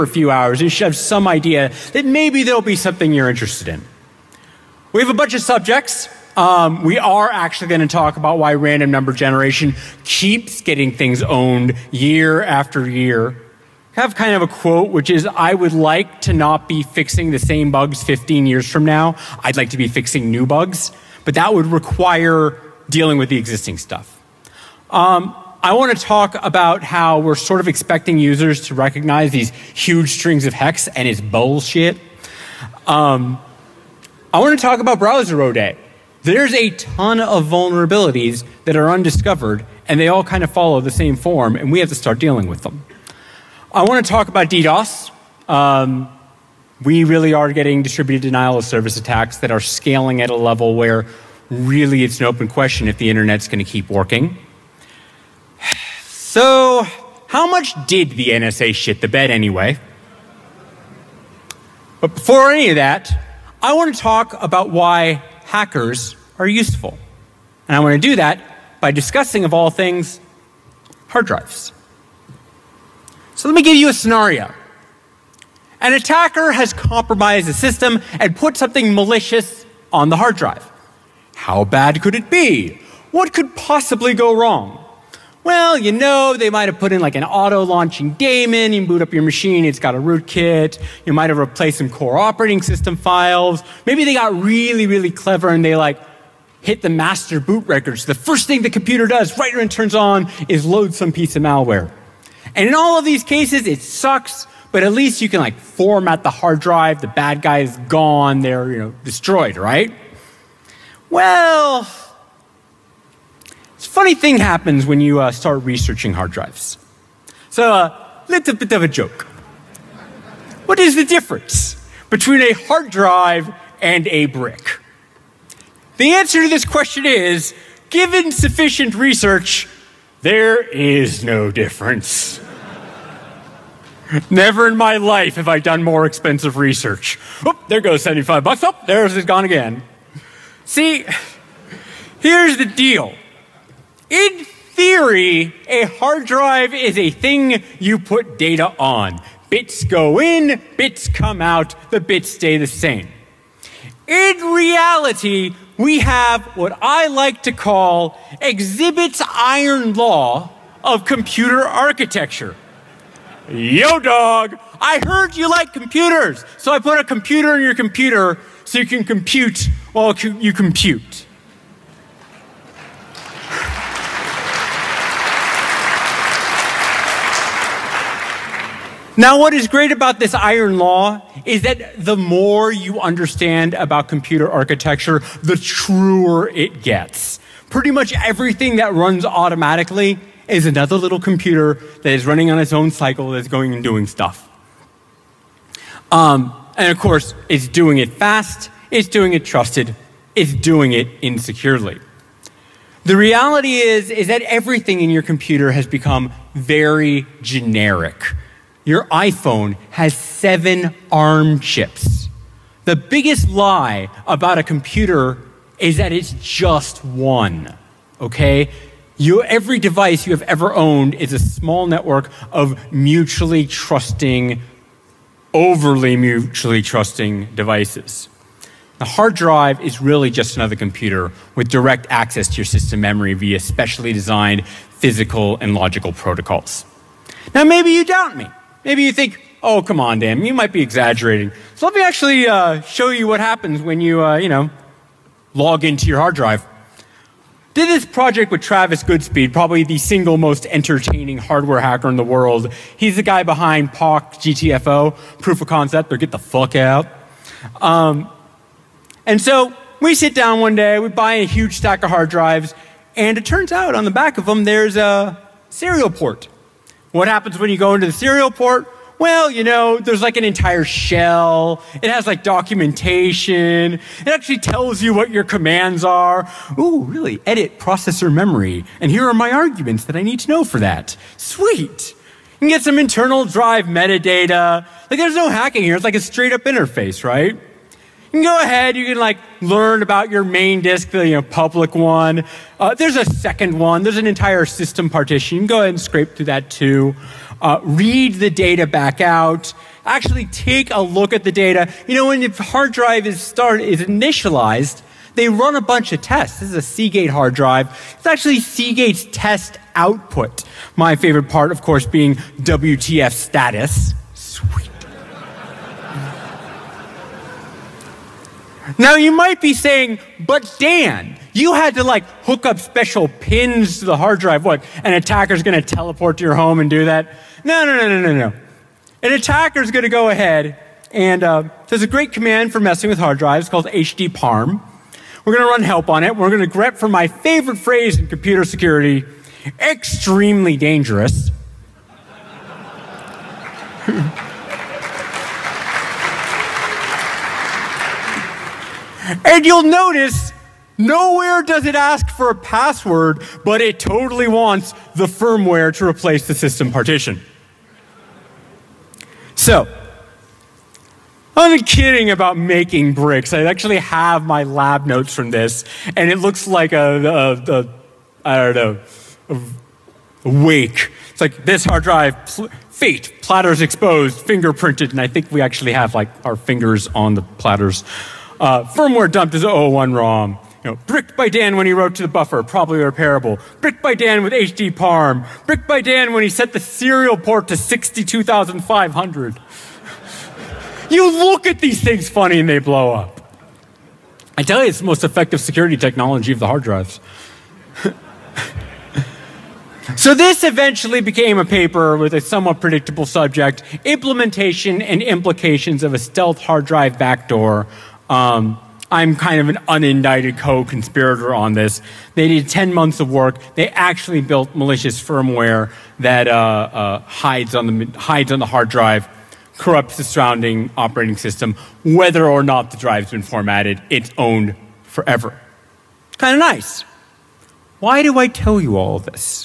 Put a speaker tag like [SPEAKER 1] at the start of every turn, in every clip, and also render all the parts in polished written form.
[SPEAKER 1] for a few hours, you should have some idea that maybe there'll be something you're interested in. We have a bunch of subjects. We are actually going to talk about why random number generation keeps getting things owned year after year. I have kind of a quote, which is, I would like to not be fixing the same bugs 15 years from now. I'd like to be fixing new bugs, but that would require dealing with the existing stuff. I want to talk about how we're sort of expecting users to recognize these huge strings of hex, and it's bullshit. I want to talk about browser ODay. There's a ton of vulnerabilities that are undiscovered, and they all kind of follow the same form, and we have to start dealing with them. I want to talk about DDoS. We really are getting distributed denial of service attacks that are scaling at a level where really it's an open question if the internet's going to keep working. So, how much did the NSA shit the bed anyway? But before any of that, I want to talk about why hackers are useful. And I want to do that by discussing, of all things, hard drives. So let me give you a scenario. An attacker has compromised the system and put something malicious on the hard drive. How bad could it be? What could possibly go wrong? Well, you know, they might have put in like an auto-launching daemon. You boot up your machine, it's got a rootkit. You might have replaced some core operating system files. Maybe they got really, really clever and they like hit the master boot records. The first thing the computer does right when it turns on is load some piece of malware. And in all of these cases, it sucks, but at least you can like format the hard drive. The bad guy is gone. They're, destroyed, right? Well, a funny thing happens when you start researching hard drives. So, little bit of a joke. What is the difference between a hard drive and a brick? The answer to this question is, given sufficient research, there is no difference. Never in my life have I done more expensive research. Oh, there goes $75. Oh, there's it gone again. See, here's the deal. In theory, a hard drive is a thing you put data on. Bits go in, bits come out, the bits stay the same. In reality, we have what I like to call Exhibit's iron law of computer architecture. Yo, dog, I heard you like computers, so I put a computer in your computer so you can compute while you compute. Now, what is great about this iron law is that the more you understand about computer architecture, the truer it gets. Pretty much everything that runs automatically is another little computer that is running on its own cycle that's going and doing stuff. And of course, it's doing it fast, it's doing it trusted, it's doing it insecurely. The reality is that everything in your computer has become very generic. Your iPhone has 7 ARM chips. The biggest lie about a computer is that it's just one, okay? Every device you have ever owned is a small network of mutually trusting, overly mutually trusting devices. The hard drive is really just another computer with direct access to your system memory via specially designed physical and logical protocols. Now, maybe you doubt me. Maybe you think, oh, come on, Dan, you might be exaggerating. So let me actually show you what happens when you, log into your hard drive. Did this project with Travis Goodspeed, probably the single most entertaining hardware hacker in the world. He's the guy behind POC GTFO, proof of concept, or get the fuck out. And so we sit down one day, we buy a huge stack of hard drives, and it turns out on the back of them there's a serial port. What happens when you go into the serial port? Well, there's like an entire shell. It has like documentation. It actually tells you what your commands are. Ooh, really? Edit processor memory. And here are my arguments that I need to know for that. Sweet. You can get some internal drive metadata. Like there's no hacking here. It's like a straight up interface, right? You can go ahead, you can learn about your main disk, the public one. There's a second one, there's an entire system partition. You can go ahead and scrape through that too. Read the data back out, actually take a look at the data. You know, when the hard drive is initialized, they run a bunch of tests. This is a Seagate hard drive. It's actually Seagate's test output. My favorite part, of course, being WTF status. Sweet. Now, you might be saying, but Dan, you had to like hook up special pins to the hard drive. What, an attacker's going to teleport to your home and do that? No. An attacker's going to go ahead and there's a great command for messing with hard drives called hdparm. We're going to run help on it. We're going to grep for my favorite phrase in computer security, extremely dangerous. And you'll notice nowhere does it ask for a password, but it totally wants the firmware to replace the system partition. So, I'm kidding about making bricks. I actually have my lab notes from this, and it looks like a wake. It's like this hard drive, fate, platters exposed, fingerprinted, and I think we actually have like our fingers on the platters. Firmware dumped as 001 ROM. You know, bricked by Dan when he wrote to the buffer, probably repairable. Bricked by Dan with hdparm. Bricked by Dan when he set the serial port to 62,500. You look at these things funny and they blow up. I tell you, it's the most effective security technology of the hard drives. So this eventually became a paper with a somewhat predictable subject, implementation and implications of a stealth hard drive backdoor. I'm kind of an unindicted co-conspirator on this. They did 10 months of work. They actually built malicious firmware that hides on the hard drive, corrupts the surrounding operating system. Whether or not the drive's been formatted, it's owned forever. It's kind of nice. Why do I tell you all of this?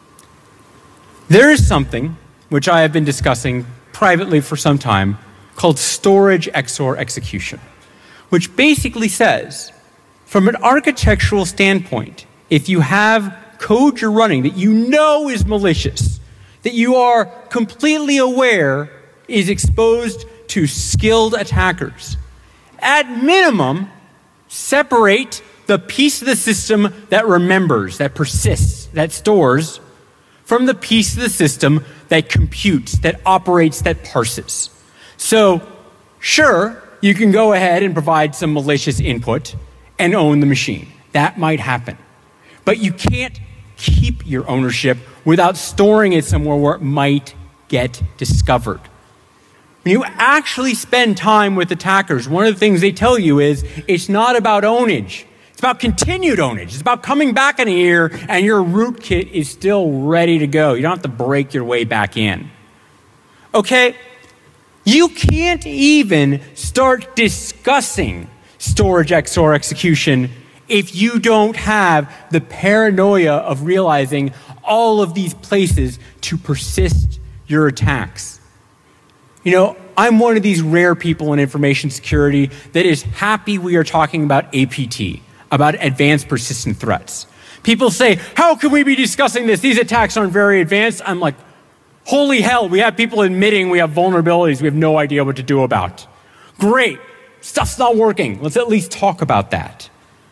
[SPEAKER 1] There is something which I have been discussing privately for some time called storage XOR execution, which basically says, from an architectural standpoint, if you have code you're running that you know is malicious, that you are completely aware is exposed to skilled attackers, at minimum, separate the piece of the system that remembers, that persists, that stores, from the piece of the system that computes, that operates, that parses. So, sure, you can go ahead and provide some malicious input and own the machine. That might happen. But you can't keep your ownership without storing it somewhere where it might get discovered. When you actually spend time with attackers, one of the things they tell you is it's not about ownage. It's about continued ownage. It's about coming back in a year and your rootkit is still ready to go. You don't have to break your way back in. Okay? You can't even start discussing storage XOR execution if you don't have the paranoia of realizing all of these places to persist your attacks. You know, I'm one of these rare people in information security that is happy we are talking about APT, about advanced persistent threats. People say, how can we be discussing this? These attacks aren't very advanced. I'm like, holy hell, we have people admitting we have vulnerabilities we have no idea what to do about. Great, stuff's not working. Let's at least talk about that.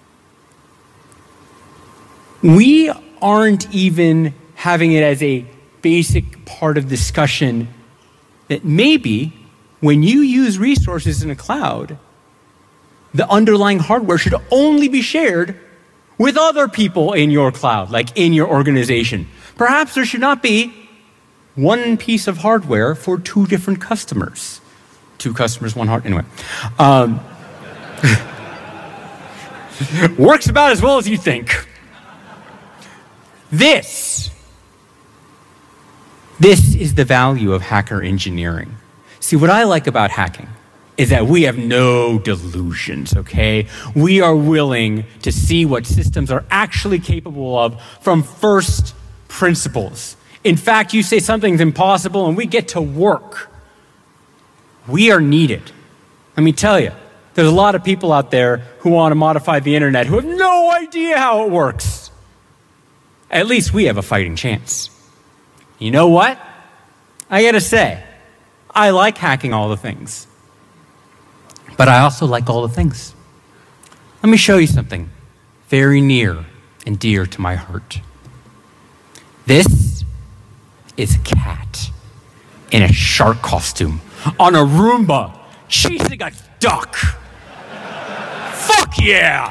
[SPEAKER 1] We aren't even having it as a basic part of discussion that maybe when you use resources in a cloud, the underlying hardware should only be shared with other people in your cloud, like in your organization. Perhaps there should not be one piece of hardware for two different customers. Two customers, one hard, anyway. Works about as well as you think. This is the value of hacker engineering. See, what I like about hacking is that we have no delusions, okay? We are willing to see what systems are actually capable of from first principles. In fact, you say something's impossible and we get to work. We are needed. Let me tell you, there's a lot of people out there who want to modify the internet who have no idea how it works. At least we have a fighting chance. You know what? I gotta say, I like hacking all the things. But I also like all the things. Let me show you something very near and dear to my heart. This is a cat in a shark costume on a Roomba chasing a duck. Fuck yeah!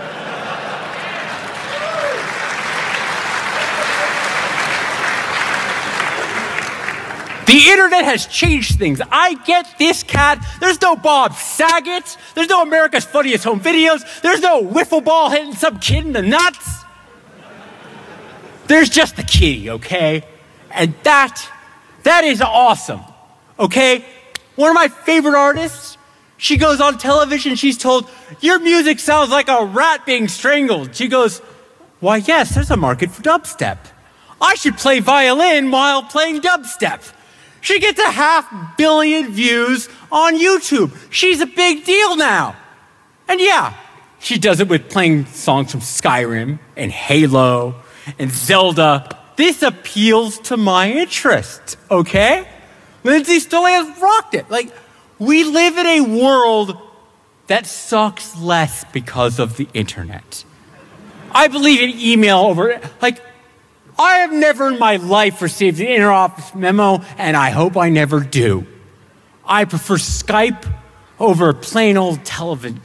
[SPEAKER 1] The internet has changed things. I get this cat. There's no Bob Saget. There's no America's Funniest Home Videos. There's no wiffle ball hitting some kid in the nuts. There's just the kitty, okay? And that is awesome, okay? One of my favorite artists, she goes on television, she's told, your music sounds like a rat being strangled. She goes, why yes, there's a market for dubstep. I should play violin while playing dubstep. She gets 500 million views on YouTube. She's a big deal now. And yeah, she does it with playing songs from Skyrim and Halo and Zelda. This appeals to my interest, okay? Lindsay Stirling has rocked it. Like, we live in a world that sucks less because of the internet. I believe in email over, like, I have never in my life received an interoffice memo, and I hope I never do. I prefer Skype over plain old telephone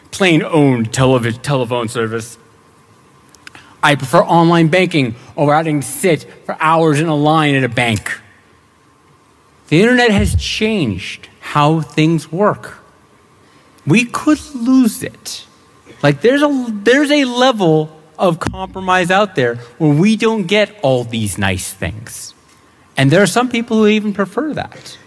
[SPEAKER 1] service. I prefer online banking over having to sit for hours in a line at a bank. The internet has changed how things work. We could lose it. Like there's a level of compromise out there where we don't get all these nice things. And there are some people who even prefer that.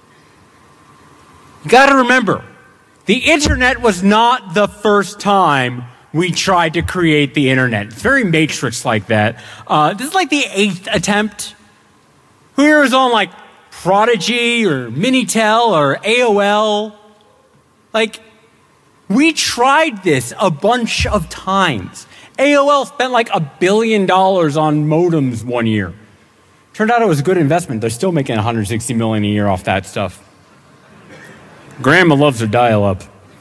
[SPEAKER 1] You got to remember, the internet was not the first time we tried to create the internet. It's very Matrix like that. This is like the 8th attempt. Who here is on like Prodigy or Minitel or AOL? Like, we tried this a bunch of times. AOL spent like $1 billion on modems one year. Turned out it was a good investment. They're still making $160 million a year off that stuff. Grandma loves her dial-up.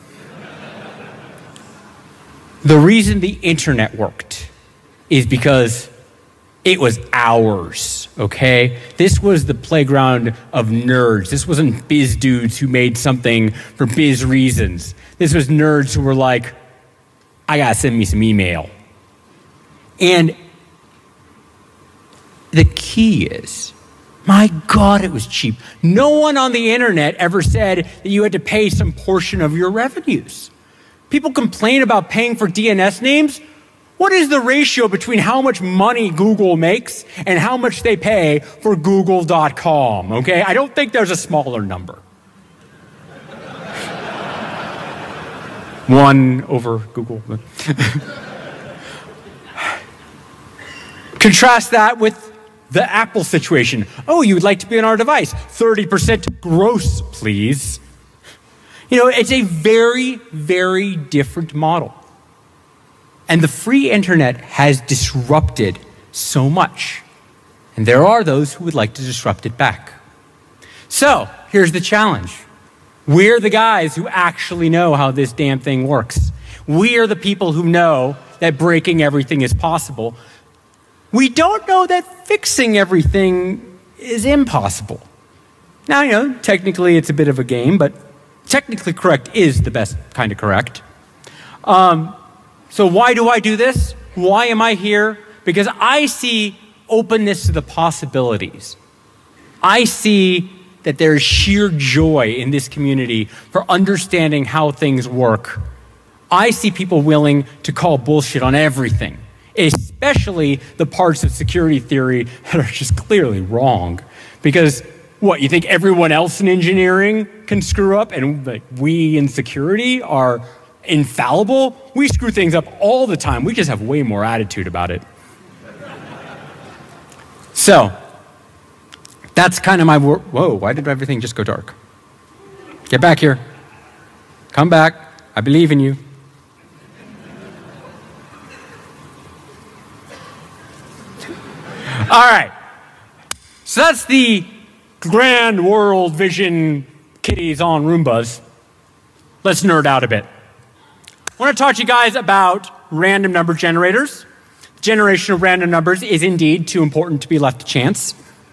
[SPEAKER 1] The reason the internet worked is because it was ours, okay? This was the playground of nerds. This wasn't biz dudes who made something for biz reasons. This was nerds who were like, I gotta send me some email. And the key is, my God, it was cheap. No one on the internet ever said that you had to pay some portion of your revenues. People complain about paying for DNS names. What is the ratio between how much money Google makes and how much they pay for Google.com, okay? I don't think there's a smaller number. 1 over Google. Contrast that with the Apple situation. Oh, you would like to be on our device. 30% gross, please. You know, it's a very, very different model. And the free internet has disrupted so much. And there are those who would like to disrupt it back. So, here's the challenge. We're the guys who actually know how this damn thing works. We are the people who know that breaking everything is possible. We don't know that fixing everything is impossible. Now, you know, technically it's a bit of a game, but technically correct is the best kind of correct. So why do I do this? Why am I here? Because I see openness to the possibilities. I see that there is sheer joy in this community for understanding how things work. I see people willing to call bullshit on everything, especially the parts of security theory that are just clearly wrong. Because what, you think everyone else in engineering can screw up and like, we in security are infallible? We screw things up all the time. We just have way more attitude about it. So, that's kind of my whoa, why did everything just go dark? Get back here. Come back. I believe in you. All right. So that's the grand world vision kitties on Roombas, let's nerd out a bit. I want to talk to you guys about random number generators. Generation of random numbers is indeed too important to be left to chance.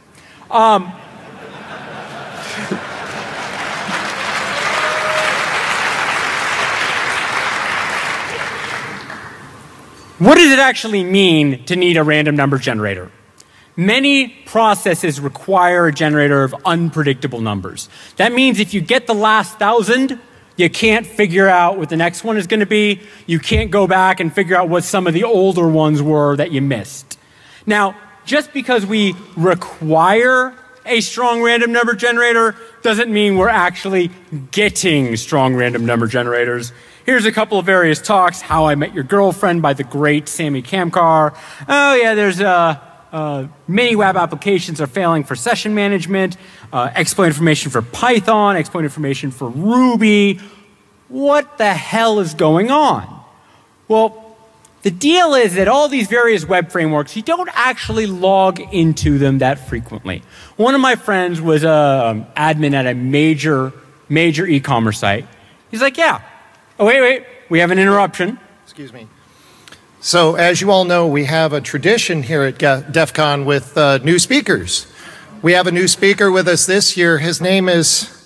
[SPEAKER 1] What does it actually mean to need a random number generator? Many processes require a generator of unpredictable numbers. That means if you get the last 1,000, you can't figure out what the next one is going to be. You can't go back and figure out what some of the older ones were that you missed. Now, just because we require a strong random number generator doesn't mean we're actually getting strong random number generators. Here's a couple of various talks. How I Met Your Girlfriend by the great Sammy Kamkar. Oh yeah, there's many web applications are failing for session management, exploit information for Python, exploit information for Ruby. What the hell is going on? Well, the deal is that all these various web frameworks, you don't actually log into them that frequently. One of my friends was an admin at a major e-commerce site. He's like, yeah. Oh, wait, we have an interruption.
[SPEAKER 2] Excuse me. So, as you all know, we have a tradition here at DEF CON with new speakers. We have a new speaker with us this year. His name is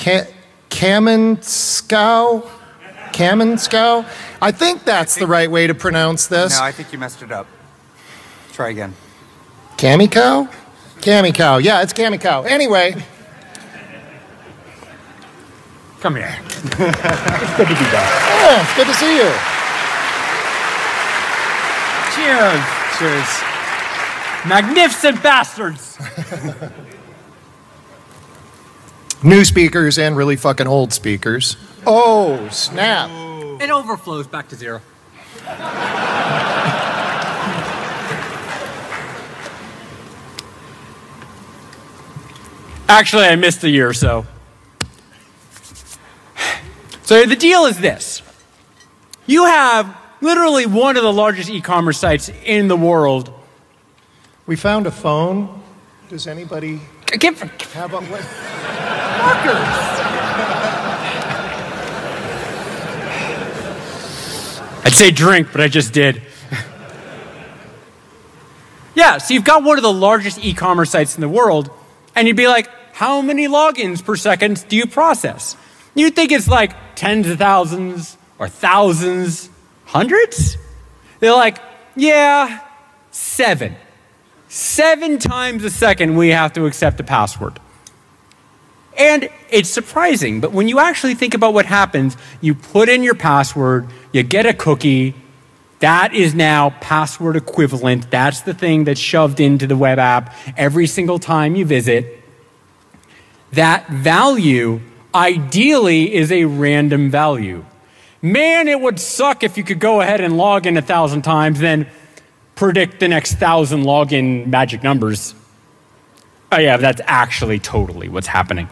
[SPEAKER 2] Kamenskow. Kamenskow? I think that's the right way to pronounce this.
[SPEAKER 3] No, I think you messed it up. Try again.
[SPEAKER 2] Kamikow? Kamikow. Yeah, it's Kamikow. Anyway.
[SPEAKER 1] Come here.
[SPEAKER 2] It's good to be back. Yeah, it's good to see you.
[SPEAKER 1] Cheers. Cheers. Magnificent bastards.
[SPEAKER 2] New speakers and really fucking old speakers. Oh, snap.
[SPEAKER 1] It overflows back to zero. Actually, I missed a year or so. So the deal is this. You have literally one of the largest e-commerce sites in the world.
[SPEAKER 2] We found a phone. Does anybody have a...
[SPEAKER 1] I'd say drink, but I just did. Yeah, so you've got one of the largest e-commerce sites in the world, and you'd be like, how many logins per second do you process? You'd think it's like tens of thousands or thousands, hundreds? They're like, yeah, 7. 7 times a second we have to accept a password. And it's surprising, but when you actually think about what happens, you put in your password, you get a cookie, that is now password equivalent. That's the thing that's shoved into the web app every single time you visit. That value ideally is a random value. Man, it would suck if you could go ahead and log in 1,000 times, then predict the next 1,000 login magic numbers. Oh yeah, that's actually totally what's happening.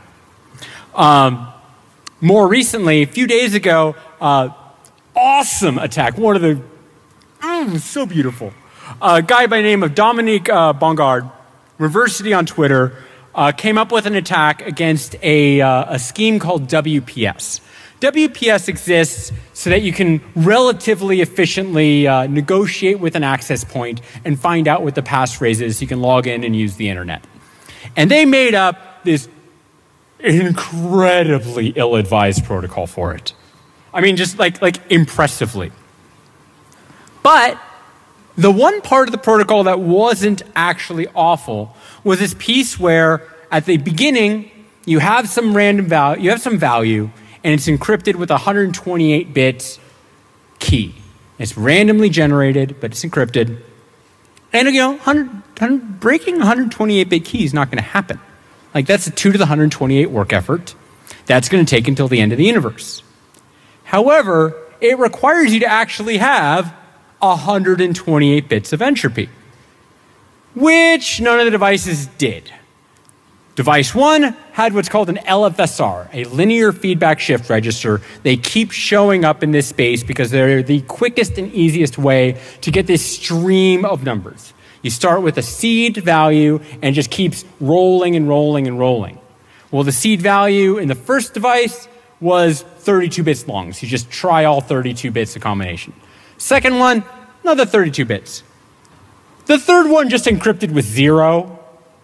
[SPEAKER 1] More recently, a few days ago, awesome attack. One of the, so beautiful. A guy by the name of Dominique Bongard, Reversity on Twitter, came up with an attack against a scheme called WPS. WPS exists so that you can relatively efficiently negotiate with an access point and find out what the passphrase is so you can log in and use the internet. And they made up this incredibly ill-advised protocol for it. I mean, just like impressively. But the one part of the protocol that wasn't actually awful was this piece where at the beginning you have some random value, you have some value, and it's encrypted with a 128-bit key. It's randomly generated, but it's encrypted. And breaking 128-bit key is not going to happen. Like, that's a 2 to the 128 work effort. That's going to take until the end of the universe. However, it requires you to actually have 128 bits of entropy, which none of the devices did. Device 1 had what's called an LFSR, a linear feedback shift register. They keep showing up in this space because they're the quickest and easiest way to get this stream of numbers. You start with a seed value and it just keeps rolling and rolling and rolling. Well, the seed value in the first device was 32 bits long, so you just try all 32 bits of combination. Second one, another 32 bits. The third one just encrypted with 0.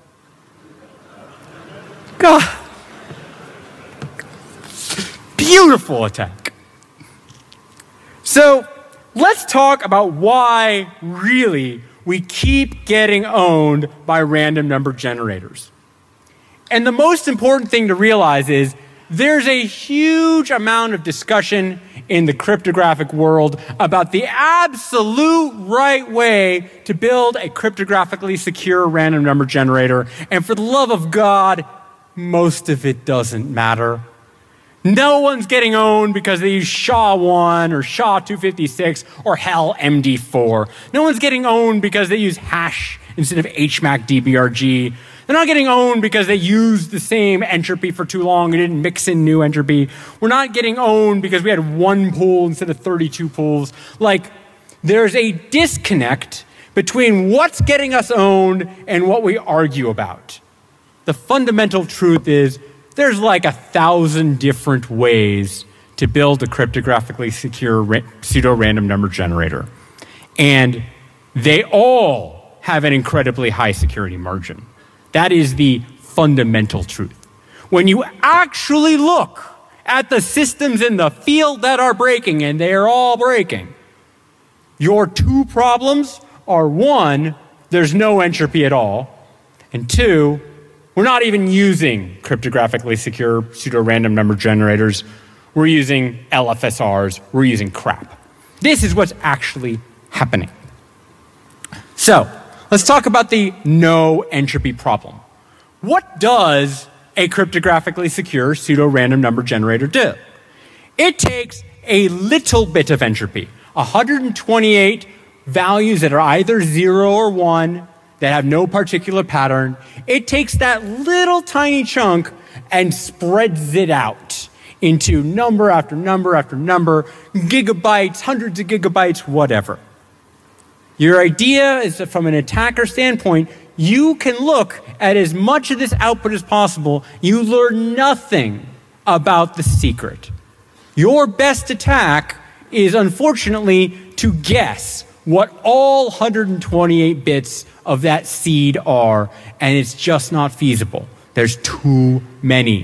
[SPEAKER 1] God. Beautiful attack. So let's talk about why really we keep getting owned by random number generators. And the most important thing to realize is there's a huge amount of discussion in the cryptographic world about the absolute right way to build a cryptographically secure random number generator. And for the love of God, most of it doesn't matter. No one's getting owned because they use SHA-1 or SHA-256 or hell, MD4. No one's getting owned because they use hash instead of HMAC DBRG. They're not getting owned because they used the same entropy for too long and didn't mix in new entropy. We're not getting owned because we had one pool instead of 32 pools. Like, there's a disconnect between what's getting us owned and what we argue about. The fundamental truth is there's like 1,000 different ways to build a cryptographically secure pseudo-random number generator. And they all have an incredibly high security margin. That is the fundamental truth. When you actually look at the systems in the field that are breaking, and they are all breaking, your two problems are, one, there's no entropy at all, and two, we're not even using cryptographically secure pseudo-random number generators. We're using LFSRs. We're using crap. This is what's actually happening. So let's talk about the no entropy problem. What does a cryptographically secure pseudo-random number generator do? It takes a little bit of entropy, 128 values that are either 0 or 1, that have no particular pattern. It takes that little tiny chunk and spreads it out into number after number after number, gigabytes, hundreds of gigabytes, whatever. Your idea is that from an attacker standpoint, you can look at as much of this output as possible. You learn nothing about the secret. Your best attack is, unfortunately, to guess what all 128 bits of that seed are, and it's just not feasible. There's too many.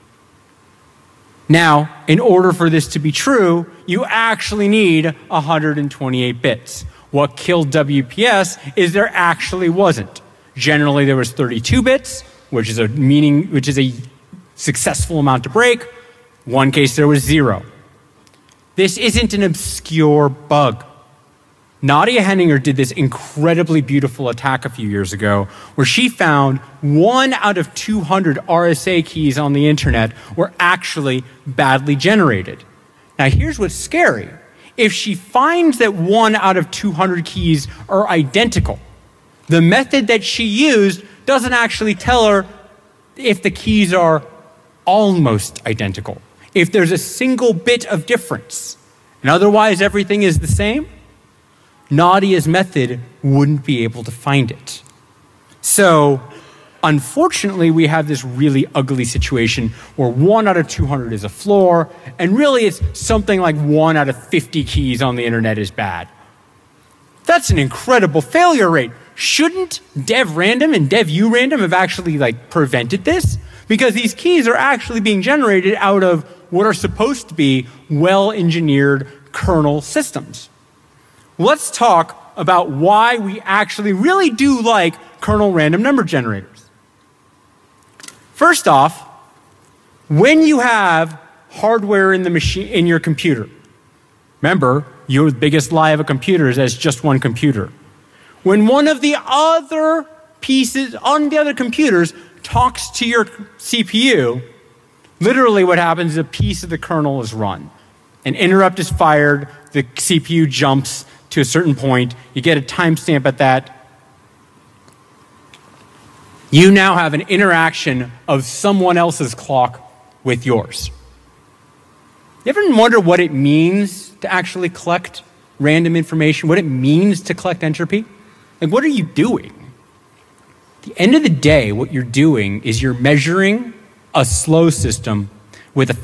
[SPEAKER 1] Now, in order for this to be true, you actually need 128 bits. What killed WPS is there actually wasn't. Generally, there was 32 bits, which is a successful amount to break. One case, there was 0. This isn't an obscure bug. Nadia Henninger did this incredibly beautiful attack a few years ago where she found 1 out of 200 RSA keys on the internet were actually badly generated. Now, here's what's scary. If she finds that 1 out of 200 keys are identical, the method that she used doesn't actually tell her if the keys are almost identical, if there's a single bit of difference, and otherwise everything is the same. Nadia's method wouldn't be able to find it. So, unfortunately, we have this really ugly situation where 1 out of 200 is a floor, and really it's something like 1 out of 50 keys on the internet is bad. That's an incredible failure rate. Shouldn't dev-random and dev-urandom have actually prevented this? Because these keys are actually being generated out of what are supposed to be well-engineered kernel systems. Let's talk about why we actually really do like kernel random number generators. First off, when you have hardware in the machine, in your computer, remember, your biggest lie of a computer is that it's just one computer. When one of the other pieces on the other computers talks to your CPU, literally what happens is a piece of the kernel is run. An interrupt is fired, the CPU jumps to a certain point, you get a timestamp at that. You now have an interaction of someone else's clock with yours. You ever wonder what it means to actually collect random information, what it means to collect entropy? Like, what are you doing? At the end of the day, what you're doing is you're measuring a slow system with a